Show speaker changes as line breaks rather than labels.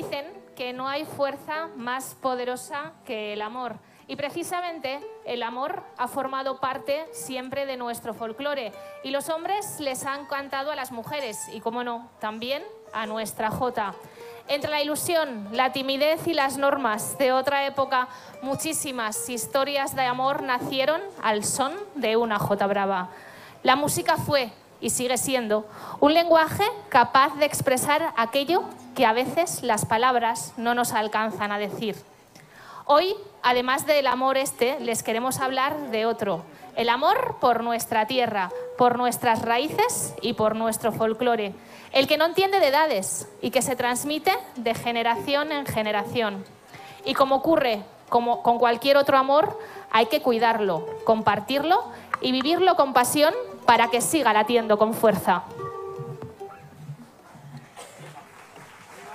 Dicen que no hay fuerza más poderosa que el amor. Y precisamente el amor ha formado parte siempre de nuestro folclore. Y los hombres les han cantado a las mujeres y, cómo no, también a nuestra jota. Entre la ilusión, la timidez y las normas de otra época, muchísimas historias de amor nacieron al son de una jota brava. La música fue, y sigue siendo, un lenguaje capaz de expresar aquello que a veces las palabras no nos alcanzan a decir. Hoy, además del amor les queremos hablar de otro. El amor por nuestra tierra, por nuestras raíces y por nuestro folclore. El que no entiende de edades y que se transmite de generación en generación. Y como ocurre con cualquier otro amor, hay que cuidarlo, compartirlo y vivirlo con pasión para que siga latiendo con fuerza.